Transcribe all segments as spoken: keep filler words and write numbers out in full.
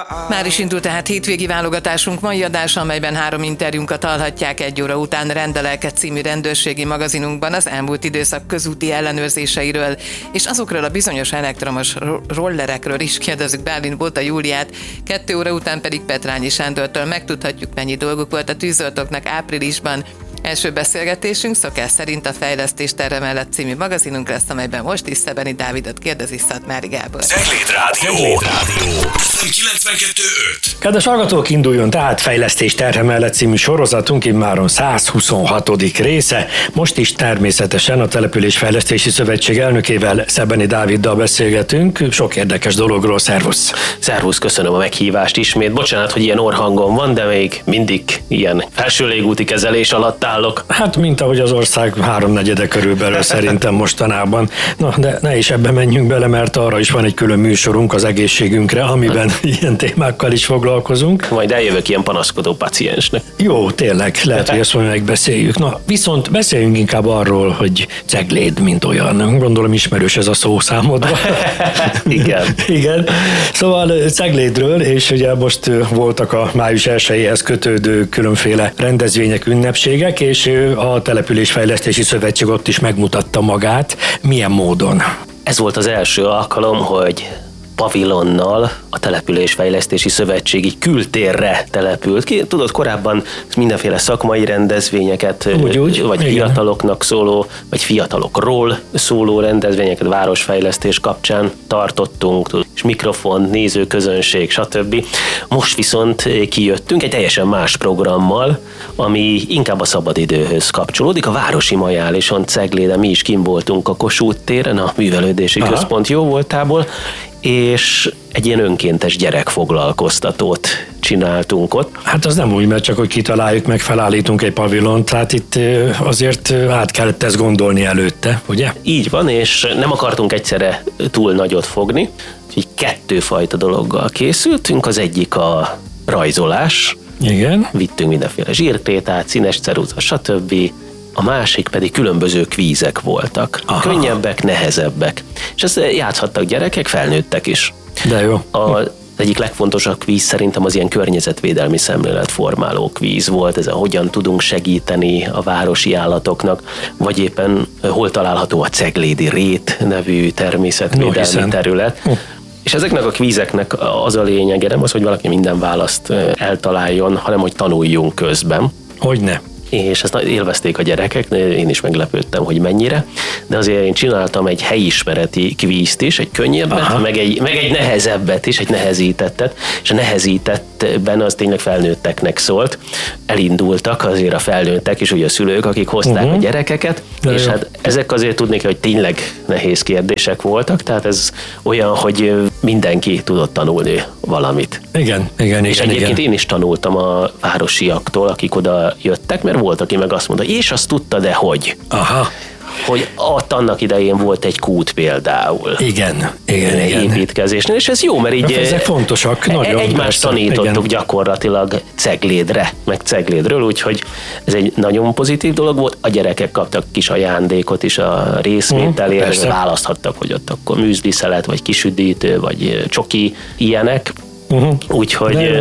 Már is indult tehát hétvégi válogatásunk mai adása, amelyben három interjúnkat hallhatják egy óra után. Rendelelket című rendőrségi magazinunkban az elmúlt időszak közúti ellenőrzéseiről és azokról a bizonyos elektromos rollerekről is kérdezzük Bálint Bóta Júliát. Kettő óra után pedig Petrányi Sándortól megtudhatjuk, mennyi dolguk volt a tűzoltóknak áprilisban. Első beszélgetésünk szokás szerint a Fejlesztés terve mellett című magazinunk lesz, amelyben most is Szebeni Dávidot kérdezi Szatmári Gábor. Cegléd Rádió! Cegléd Rádió! kilencvenkettő öt. Kedves hallgatók, induljon tehát Fejlesztés terve mellett című sorozatunk, immáron száz huszonhatodik része. Most is természetesen a Településfejlesztési Szövetség elnökével, Szebeni Dáviddal beszélgetünk. Sok érdekes dologról. Szervusz! Szervusz, köszönöm a meghívást ismét. Bocsánat, hogy ilyen orrhangom van, de még mindig ilyen felső légúti kezelés alatt állok. Hát, mint ahogy az ország háromnegyede körülbelül szerintem mostanában. Na, de ne is ebbe menjünk bele, mert arra is van egy külön műsorunk az egészségünkre, amiben ilyen témákkal is foglalkozunk. Majd eljövök ilyen panaszkodó paciensnek. Jó, tényleg, lehet, hogy ezt majd megbeszéljük. Na, viszont beszéljünk inkább arról, hogy Cegléd, mint olyan. Gondolom ismerős ez a szó számodra. Igen. Igen. Szóval Ceglédről, és ugye most voltak a május elsejéhez kötődő különféle rendezvények, ünnepségek, és a Településfejlesztési Szövetség ott is megmutatta magát. Milyen módon? Ez volt az első alkalom, hogy pavilonnal a Településfejlesztési Szövetség így kültérre települt ki. Tudod, korábban mindenféle szakmai rendezvényeket, úgy, úgy, vagy igen. fiataloknak szóló, vagy fiatalokról szóló rendezvényeket városfejlesztés kapcsán tartottunk, és mikrofon, nézőközönség, stb. Most viszont kijöttünk egy teljesen más programmal, ami inkább a szabadidőhöz kapcsolódik. A Városi Majálison Cegléden mi is kint voltunk a Kossuth téren, a Művelődési Aha. Központ jóvoltából, és egy ilyen önkéntes gyerekfoglalkoztatót csináltunk ott. Hát az nem úgy, mert csak hogy kitaláljuk, meg felállítunk egy pavilont, tehát itt azért át kellett ezt gondolni előtte, ugye? Így van, és nem akartunk egyszerre túl nagyot fogni, úgyhogy kettőfajta dologgal készültünk, az egyik a rajzolás. Igen. Vittünk mindenféle zsírkrétát, színes ceruza, stb. A másik pedig különböző kvízek voltak. Aha. Könnyebbek, nehezebbek. És ezt játszhattak gyerekek, felnőttek is. De jó. Az egyik legfontosabb kvíz szerintem az ilyen környezetvédelmi szemléletformáló kvíz volt. Ez a hogyan tudunk segíteni a városi állatoknak, vagy éppen hol található a Ceglédi Rét nevű természetvédelmi no, terület. Hm. És ezeknek a kvízeknek az a lényege, nem az, hogy valaki minden választ eltaláljon, hanem hogy tanuljunk közben. Hogyne. És ezt élvezték a gyerekek, én is meglepődtem, hogy mennyire, de azért én csináltam egy helyismereti kvízt is, egy könnyebbet, meg egy, meg egy nehezebbet is, egy nehezítettet, és a nehezítettben az tényleg felnőtteknek szólt. Elindultak azért a felnőttek is, ugye a szülők, akik hozták uh-huh. a gyerekeket, de és jó. hát ezek azért tudnék, hogy tényleg nehéz kérdések voltak, tehát ez olyan, hogy mindenki tudott tanulni valamit. Igen, igen, és igen. egyébként igen. én is tanultam a városiaktól, akik oda jöttek, mert volt, aki meg azt mondta, és azt tudta, de hogy? Aha. Hogy ott annak idején volt egy kút például. Igen, igen, igen. Építkezésnél, és ez jó, mert így ezek fontosak, nagyon. Egymást persze, tanítottuk igen. gyakorlatilag Ceglédre, meg Ceglédről, úgyhogy ez egy nagyon pozitív dolog volt. A gyerekek kaptak kis ajándékot is a részvételért, uh, választhattak, hogy ott akkor műzliszelet, vagy kisüdítő, vagy csoki, ilyenek. Uh-huh. Úgyhogy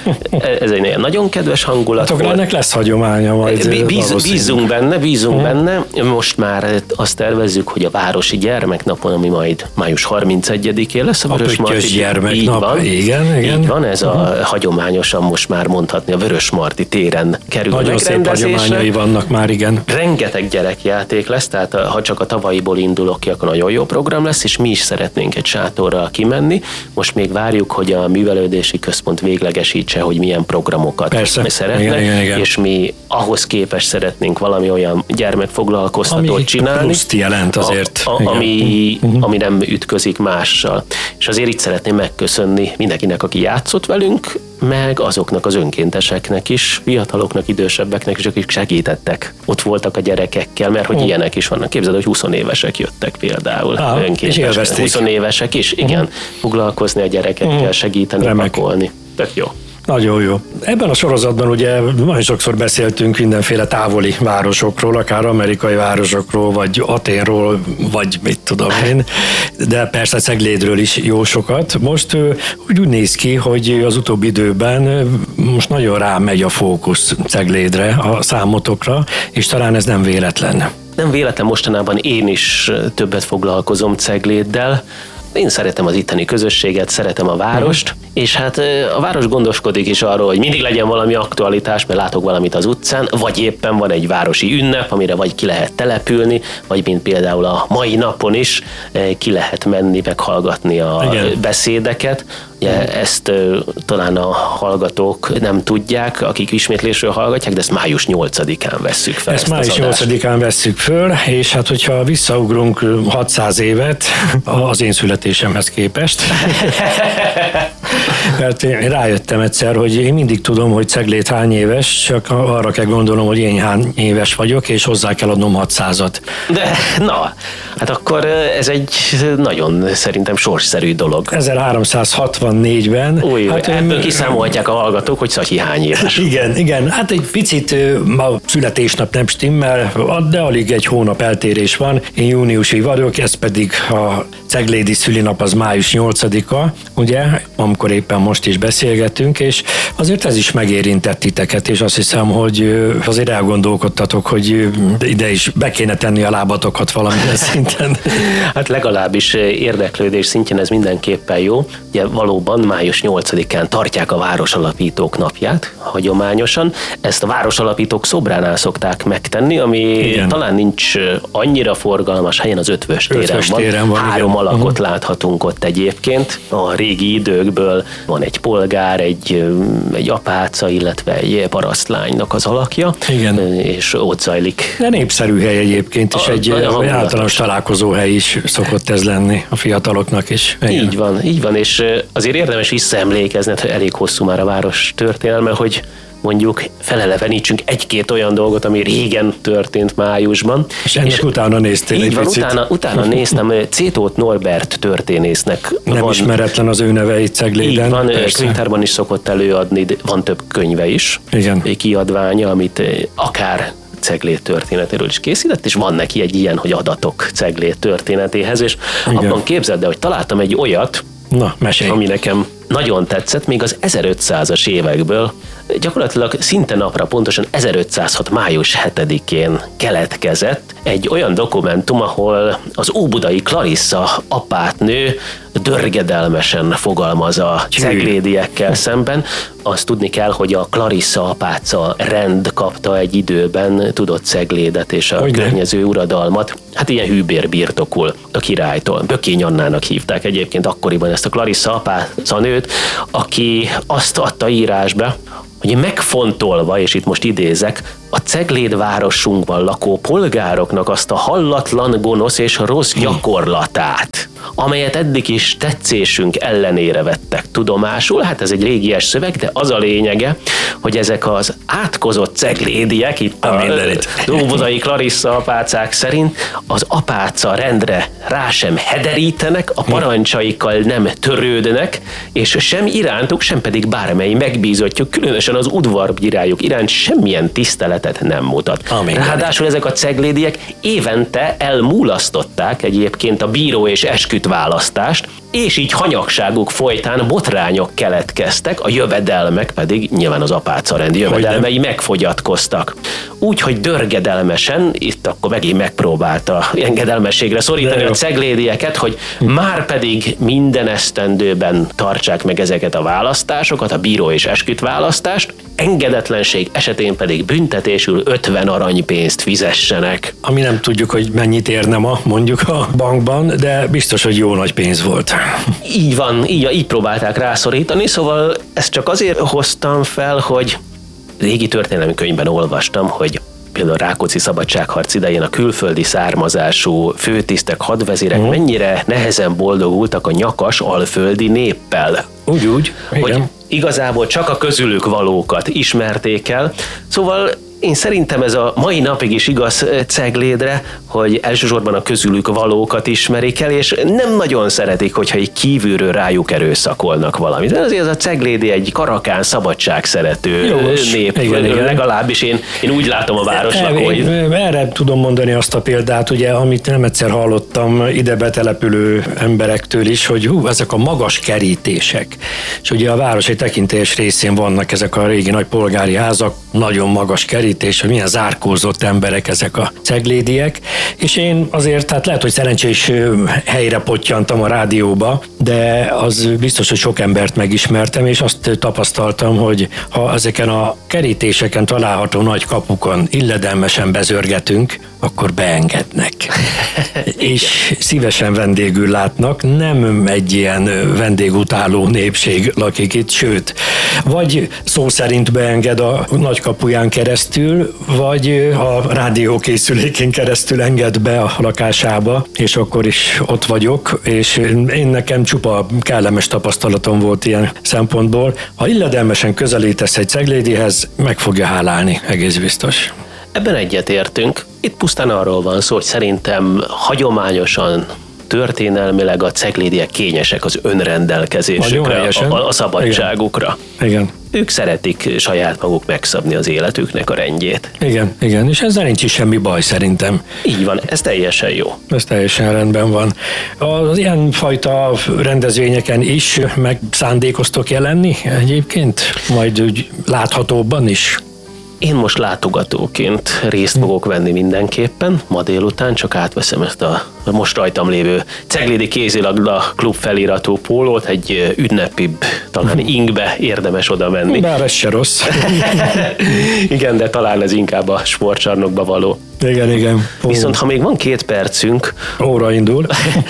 ez egy nagyon kedves hangulat hát volt. Ennek lesz hagyománya majd. Bíz, bízunk benne, bízunk uh-huh. benne. Most már azt tervezzük, hogy a Városi Gyermeknapon, ami majd május harmincegyedikén lesz a Vörösmarty gyermeknap. Van, igen, igen. Így van, ez uh-huh. a hagyományosan most már mondhatni a Vörösmarty téren kerül nagyon megrendezésre. Nagyon szép hagyományai vannak már, igen. Rengeteg gyerekjáték lesz, tehát ha csak a tavalyiból indulok ki, akkor nagyon jó program lesz, és mi is szeretnénk egy sátorral kimenni. Most még várjuk, hogy a Művelődési Központ véglegesítse, hogy milyen programokat Persze. szeretne, igen, igen, igen. és mi ahhoz képest szeretnénk valami olyan gyermekfoglalkoztatót ami csinálni, pluszt jelent azért. A, a, ami, uh-huh. ami nem ütközik mással. És azért itt szeretném megköszönni mindenkinek, aki játszott velünk, meg azoknak az önkénteseknek is, fiataloknak, idősebbeknek is, akik segítettek. Ott voltak a gyerekekkel, mert hogy uh. ilyenek is vannak. Képzeld, hogy húsz évesek jöttek például. Ah, önkéntesek. húsz évesek is, igen. Uh-huh. Foglalkozni a gyerekekkel, uh-huh. segíteni, Remek. pakolni. Tök jó. Nagyon jó. Ebben a sorozatban ugye nagyon sokszor beszéltünk mindenféle távoli városokról, akár amerikai városokról, vagy Aténról, vagy mit tudom én, de persze Ceglédről is jó sokat. Most úgy, úgy néz ki, hogy az utóbbi időben most nagyon rámegy a fókusz Ceglédre, a számotokra, és talán ez nem véletlen. Nem véletlen, mostanában én is többet foglalkozom Cegléddel. Én szeretem az itteni közösséget, szeretem a várost, uh-huh. és hát a város gondoskodik is arról, hogy mindig legyen valami aktualitás, mert látok valamit az utcán, vagy éppen van egy városi ünnep, amire vagy ki lehet települni, vagy mint például a mai napon is ki lehet menni, meghallgatni a Igen. beszédeket. Ugye, ezt uh, talán a hallgatók nem tudják, akik ismétlésről hallgatják, de ezt május nyolcadikán vesszük fel. Ezt, ezt május nyolcadikán vesszük föl, és hát hogyha visszaugrunk hatszáz évet az én születésemhez képest, mert én rájöttem egyszer, hogy én mindig tudom, hogy Cegléd hány éves, csak arra kell gondolnom, hogy én hány éves vagyok, és hozzá kell adnom hatszázat. De na, hát akkor ez egy nagyon szerintem sorsszerű dolog. ezerháromszázhatvannégyben. Új, hát ebből kiszámolhatják a hallgatók, hogy Szatyi hány éves. Igen, igen, hát egy picit a születésnap nem stimmel, de alig egy hónap eltérés van. Én júniusi vagyok, ez pedig a ceglédi szülinap az május nyolcadika, ugye, amikor éppen most is beszélgetünk, és azért ez is megérintett titeket, és azt hiszem, hogy azért elgondolkodtatok, hogy ide is be kéne tenni a lábatokat valamilyen szinten. Hát legalábbis érdeklődés szintjén ez mindenképpen jó. Ugye valóban május nyolcadikán tartják a városalapítók napját, hagyományosan. Ezt a városalapítók szobránál szokták megtenni, ami Igen. talán nincs annyira forgalmas helyen, az Ötvös téren, Ötvös téren van. van. Három igen. alakot uh-huh. láthatunk ott egyébként. A régi időkből van egy polgár, egy, egy apáca, illetve egy parasztlánynak az alakja. Igen. És ott zajlik. De népszerű hely egyébként, és a, egy általános találkozóhely is szokott ez lenni a fiataloknak is. Igen. Így van, így van, és azért érdemes visszaemlékezni, hogy elég hosszú már a város történelme, hogy mondjuk felelevenítsünk egy-két olyan dolgot, ami régen történt májusban. És ennek és utána néztél így egy van, picit. Utána, utána néztem, Cétóth Norbert történésznek. Nem van, ismeretlen az ő neve itt Cegléden. Így van, könyvtárban is szokott előadni, van több könyve is. Igen. Kiadványa, amit akár Cegléd történetéről is készített, és van neki egy ilyen, hogy adatok Cegléd történetéhez, és Igen. abban képzeld el, hogy találtam egy olyat, Na, mesélj. ami nekem nagyon tetszett, még az ezerötszázas évekből, gyakorlatilag szinte napra pontosan ezerötszázhat május hetedikén keletkezett egy olyan dokumentum, ahol az óbudai Clarissa apátnő dörgedelmesen fogalmaz a ceglédiekkel szemben. Azt tudni kell, hogy a Clarissa apáca rend kapta egy időben, tudott Ceglédet és a hogy környező ne? uradalmat. Hát ilyen hűbér birtokul a királytól. Bökény Annának hívták egyébként akkoriban ezt a Clarissa apáca nőt, aki azt adta írásba, hogy megfontolva, és itt most idézek, a Cegléd városunkban lakó polgároknak azt a hallatlan, gonosz és rossz gyakorlatát, amelyet eddig is tetszésünk ellenére vettek tudomásul, hát ez egy régies szöveg, de az a lényege, hogy ezek az átkozott ceglédiek, itt a, a óbudai Clarissa apácák szerint az apáca rendre rá sem hederítenek, a parancsaikkal nem törődnek, és sem irántuk, sem pedig bármely megbízottjuk, különösen az udvarbirályuk iránt semmilyen tiszteletet nem mutat. Amin Ráadásul ezek a ceglédiek évente elmulasztották egyébként a bíró és esküt választást, és így hanyagságuk folytán botrányok keletkeztek, a jövedelmek pedig nyilván az apáca rend jövedelmei megfogyatkoztak. Úgyhogy dörgedelmesen, itt akkor megint megpróbálta engedelmességre szorítani a ceglédieket, hogy már pedig minden esztendőben tartsák meg ezeket a választásokat, a bíró és esküt választást, engedetlenség esetén pedig büntetésül ötven aranypénzt fizessenek. Ami nem tudjuk, hogy mennyit érne ma, mondjuk a bankban, de biztos, hogy jó nagy pénz volt. Így van, így, így próbálták rászorítani, szóval ezt csak azért hoztam fel, hogy régi történelmi könyvben olvastam, hogy például Rákóczi szabadságharc idején a külföldi származású főtisztek, hadvezérek uh-huh. mennyire nehezen boldogultak a nyakas alföldi néppel. Úgy, úgy. Hogy igen. igazából csak a közülük valókat ismerték el. Szóval Én szerintem ez a mai napig is igaz Ceglédre, hogy elsősorban a közülük valókat ismerik el, és nem nagyon szeretik, hogyha így kívülről rájuk erőszakolnak valamit. De azért az a ceglédi egy karakán, szabadságszerető Jogos. nép, igen, igen. legalábbis én, én úgy látom a város lakóit. Erre tudom mondani azt a példát, ugye, amit nem egyszer hallottam ide betelepülő emberektől is, hogy hú, ezek a magas kerítések. És ugye a városi tekintélyes részén vannak ezek a régi nagy polgári házak, nagyon magas kerítés, hogy milyen zárkózott emberek ezek a ceglédiek, és én azért, hát lehet, hogy szerencsés helyre pottyantam a rádióba, de az biztos, hogy sok embert megismertem, és azt tapasztaltam, hogy ha ezeken a kerítéseken található nagy kapukon illedelmesen bezörgetünk, akkor beengednek. És szívesen vendégül látnak, nem egy ilyen vendégutáló népség lakik itt, sőt, vagy szó szerint beenged a nagy kapuján keresztül, vagy a rádiókészülékén keresztül enged be a lakásába, és akkor is ott vagyok, és én nekem csupa kellemes tapasztalatom volt ilyen szempontból. Ha illedelmesen közelítesz egy ceglédihez, meg fogja hálálni, egész biztos. Ebben egyetértünk. Itt pusztán arról van szó, hogy szerintem hagyományosan, történelmileg a ceglédiek kényesek az önrendelkezésükre, a, a szabadságukra. Igen. Igen. Ők szeretik saját maguk megszabni az életüknek a rendjét. Igen, igen, és ezzel nincs is semmi baj szerintem. Így van, ez teljesen jó. Ez teljesen rendben van. Az ilyen fajta rendezvényeken is meg szándékoztok jelenni egyébként? Majd úgy láthatóbban is? Én most látogatóként részt fogok venni mindenképpen, ma délután csak átveszem ezt a most rajtam lévő Ceglédi Kézilabda Klub feliratú pólót, egy ünnepibb, talán inkbe érdemes oda menni. Bár ez se rossz. Igen, de talán ez inkább a sportcsarnokba való. Igen, igen. Ó. Viszont ha még van két percünk, óra indul,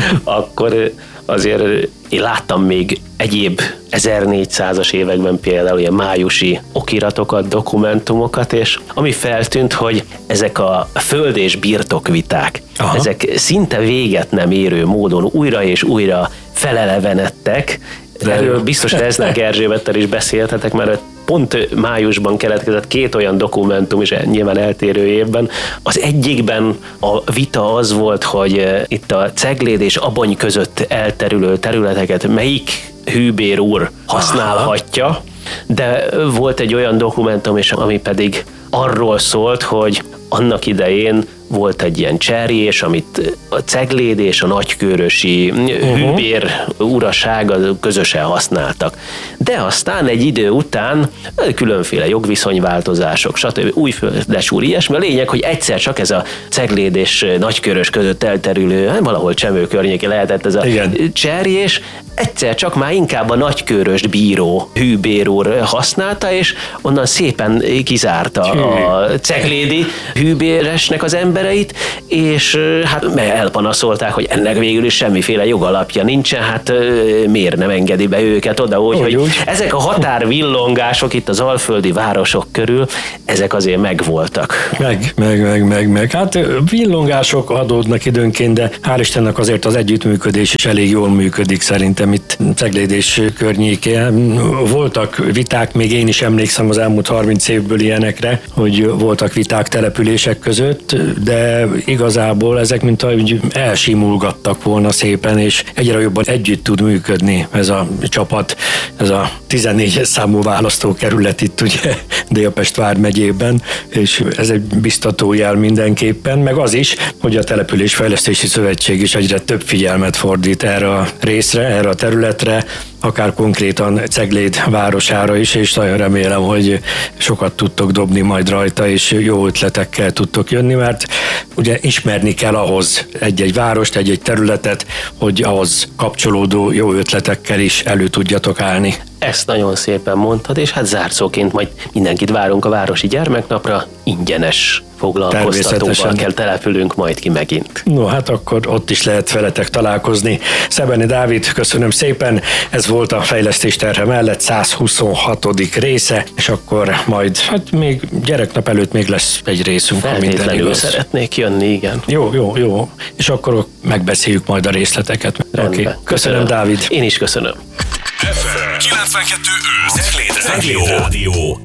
akkor azért én láttam még egyéb ezernégyszázas években például ilyen májusi okiratokat, dokumentumokat, és ami feltűnt, hogy ezek a föld- és birtokviták, Aha. ezek szinte véget nem érő módon újra és újra felelevenedtek. Erről biztos Reznák Erzsébettel is beszéltetek, mert pont májusban keletkezett két olyan dokumentum is, nyilván eltérő évben. Az egyikben a vita az volt, hogy itt a Cegléd és Abony között elterülő területeket melyik hűbér úr használhatja, de volt egy olyan dokumentum is, ami pedig arról szólt, hogy annak idején volt egy ilyen cserjés, amit a Cegléd és a nagykőrösi uh-huh. hűbér urasága közösen használtak. De aztán egy idő után különféle jogviszonyváltozások, stb. Újföldes úr, ilyesmi. A lényeg, hogy egyszer csak ez a Cegléd és nagykőrös között elterülő, valahol Csemő környéki lehetett ez a Igen. cserjés, egyszer csak már inkább a nagykőröst bíró hűbér úr használta, és onnan szépen kizárta Hű. a ceglédi hűbéresnek az embereit, és hát elpanaszolták, hogy ennek végül is semmiféle jogalapja nincsen, hát miért nem engedi be őket oda, úgy, hogy úgy. Ezek a határvillongások itt az alföldi városok körül, ezek azért megvoltak. Meg, meg, meg, meg, meg. Hát villongások adódnak időnként, de hál' Istennek azért az együttműködés is elég jól működik szerintem itt Cegléd és környékén. Voltak viták, még én is emlékszem az elmúlt harminc évből ilyenekre, hogy voltak viták települések között, de igazából ezek mint ahogy elsimulgattak volna szépen, és egyre jobban együtt tud működni ez a csapat, ez a tizennégyes számú választókerület itt ugye Délpest vármegyében, és ez egy biztató jel mindenképpen, meg az is, hogy a Településfejlesztési Szövetség is egyre több figyelmet fordít erre a részre, erre a területre, akár konkrétan Cegléd városára is, és nagyon remélem, hogy sokat tudtok dobni majd rajta, és jó ötletekkel tudtok jönni, mert ugye ismerni kell ahhoz egy-egy várost, egy-egy területet, hogy ahhoz kapcsolódó jó ötletekkel is elő tudjatok állni. Ezt nagyon szépen mondtad, és hát zárszóként majd mindenkit várunk a Városi Gyermeknapra, ingyenes foglalkoztatóval kell települünk majd ki megint. No, hát akkor ott is lehet veletek találkozni. Szebeni Dávid, köszönöm szépen, ez volt a Fejlesztés terhe mellett száz huszonhatodik része, és akkor majd, hát még gyereknap előtt még lesz egy részünk. Feltétlenül szeretnék jönni, igen. Jó, jó, jó, és akkor megbeszéljük majd a részleteket. Rendben. Okay. Köszönöm, köszönöm, Dávid. Én is köszönöm. kilencvenkettő Cegléd Rádió.